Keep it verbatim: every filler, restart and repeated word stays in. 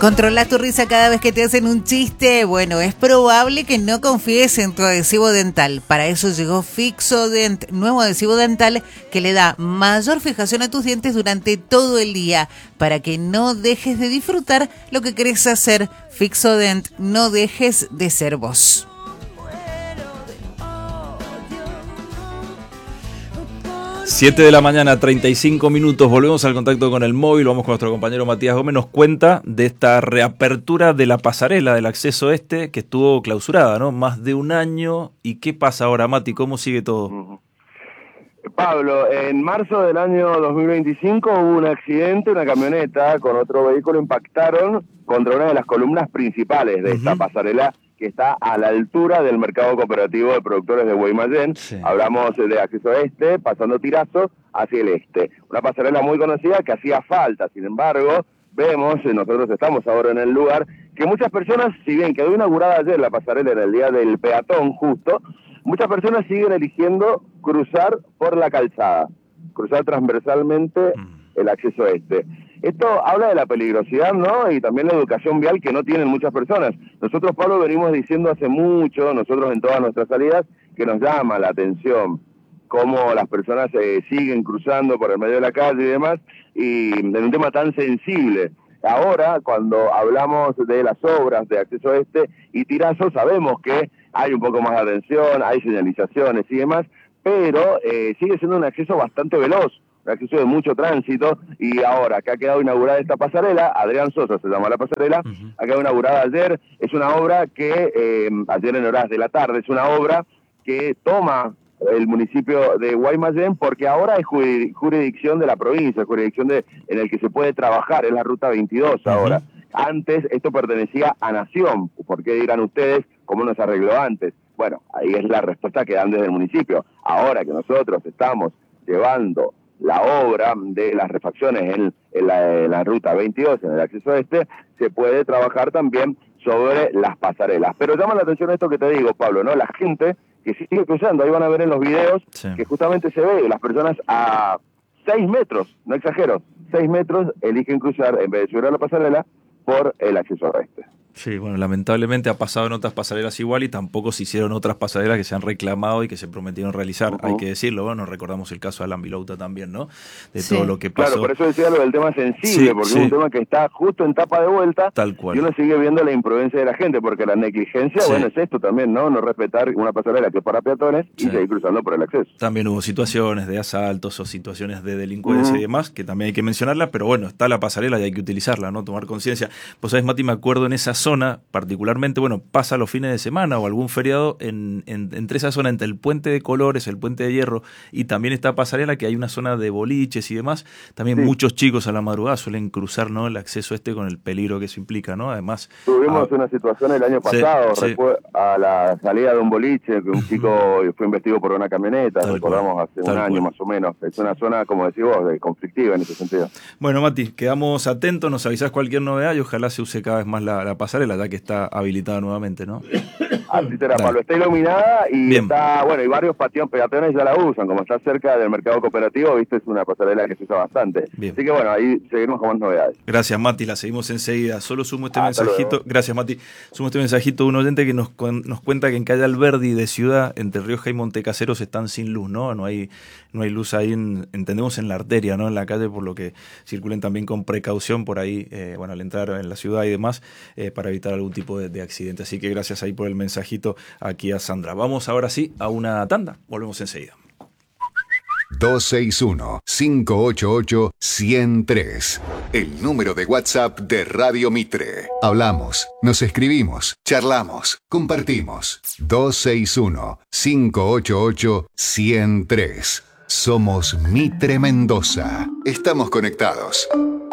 ¿Controlas tu risa cada vez que te hacen un chiste? Bueno, es probable que no confíes en tu adhesivo dental. Para eso llegó Fixodent, nuevo adhesivo dental que le da mayor fijación a tus dientes durante todo el día, para que no dejes de disfrutar lo que querés hacer. Fixodent, no dejes de ser vos. siete de la mañana, treinta y cinco minutos. Volvemos al contacto con el móvil. Vamos con nuestro compañero Matías Gómez. Nos cuenta de esta reapertura de la pasarela del acceso este que estuvo clausurada, ¿no? Más de un año. ¿Y qué pasa ahora, Mati? ¿Cómo sigue todo? Uh-huh. Pablo, en marzo del año dos mil veinticinco hubo un accidente. Una camioneta con otro vehículo impactaron contra una de las columnas principales de uh-huh. esta pasarela, que está a la altura del mercado cooperativo de productores de Guaymallén. Sí. Hablamos de acceso este, pasando Tirazo hacia el este. Una pasarela muy conocida que hacía falta. Sin embargo, vemos, nosotros estamos ahora en el lugar, que muchas personas, si bien quedó inaugurada ayer la pasarela en el día del peatón justo, muchas personas siguen eligiendo cruzar por la calzada, cruzar transversalmente mm. el acceso este. Esto habla de la peligrosidad, ¿no? Y también la educación vial que no tienen muchas personas. Nosotros, Pablo, venimos diciendo hace mucho, nosotros en todas nuestras salidas, que nos llama la atención cómo las personas eh, siguen cruzando por el medio de la calle y demás, y en un tema tan sensible. Ahora, cuando hablamos de las obras de acceso este y Tirazo, sabemos que hay un poco más de atención, hay señalizaciones y demás, pero eh, sigue siendo un acceso bastante veloz, un acceso de mucho tránsito, y ahora que ha quedado inaugurada esta pasarela, Adrián Sosa se llama la pasarela, uh-huh. ha quedado inaugurada ayer. Es una obra que, eh, ayer en horas de la tarde, es una obra que toma el municipio de Guaymallén, porque ahora es jurisdicción de la provincia, jurisdicción de, en el que se puede trabajar, es la ruta veintidós uh-huh. ahora. Antes esto pertenecía a Nación. ¿Por qué dirán ustedes cómo nos arregló antes? Bueno, ahí es la respuesta que dan desde el municipio. Ahora que nosotros estamos llevando la obra de las refacciones en, en, la, en la ruta veintidós, en el acceso este, se puede trabajar también sobre las pasarelas. Pero llama la atención esto que te digo, Pablo, ¿no? La gente que sigue cruzando, ahí van a ver en los videos, sí. que justamente se ve las personas a seis metros, no exagero, seis metros eligen cruzar, en vez de subir a la pasarela, por el acceso este. Sí, bueno, lamentablemente ha pasado en otras pasarelas igual y tampoco se hicieron otras pasarelas que se han reclamado y que se prometieron realizar, uh-huh. hay que decirlo. Bueno, recordamos el caso de Alan Vilouta también, ¿no? De sí. todo lo que pasó. Claro, por eso decía lo del tema sensible, sí, porque sí. es un tema que está justo en tapa de vuelta. Tal cual. Y uno sigue viendo la imprudencia de la gente, porque la negligencia, sí. bueno, es esto también, ¿no? No respetar una pasarela que es para peatones sí. y seguir cruzando por el acceso. También hubo situaciones de asaltos o situaciones de delincuencia uh-huh. y demás, que también hay que mencionarlas, pero bueno, está la pasarela y hay que utilizarla, ¿no? Tomar conciencia. Vos sabés, Mati, me acuerdo en esa zona, particularmente, bueno, pasa los fines de semana o algún feriado en, en, entre esa zona, entre el Puente de Colores, el Puente de Hierro y también esta pasarela, que hay una zona de boliches y demás. También sí. muchos chicos a la madrugada suelen cruzar, ¿no? El acceso este con el peligro que eso implica, ¿no? Además, tuvimos a... una situación el año pasado, sí, sí. a la salida de un boliche, que un chico fue investido por una camioneta, Tal recordamos cual. hace Tal un año cual. más o menos. Es una zona, como decís vos, de conflictiva en ese sentido. Bueno, Mati, quedamos atentos, nos avisás cualquier novedad y ojalá se use cada vez más la, la pasarela, ya que está habilitada nuevamente, ¿no? Así será, Pablo. Está iluminada y Bien. está, bueno, y varios patios peatones ya la usan, como está cerca del mercado cooperativo, viste, es una pasarela que se usa bastante. Bien. Así que bueno, ahí seguimos con más novedades. Gracias, Mati, la seguimos enseguida. Solo sumo este Hasta mensajito, luego. gracias, Mati, sumo este mensajito de un oyente que nos, nos cuenta que en calle Alberdi de Ciudad, entre Rioja y Montecaseros, están sin luz, ¿no? No hay, no hay luz ahí, en, entendemos, en la arteria, ¿no? En la calle, por lo que circulen también con precaución por ahí, eh, bueno, al entrar en la ciudad y demás, eh, para evitar algún tipo de, de accidente. Así que gracias ahí por el mensajito aquí a Sandra. Vamos ahora sí a una tanda. Volvemos enseguida. dos seis uno, cinco ocho ocho, uno cero tres. El número de WhatsApp de Radio Mitre. Hablamos, nos escribimos, charlamos, compartimos. dos seis uno, cinco ocho ocho, uno cero tres. Somos Mitre Mendoza. Estamos conectados.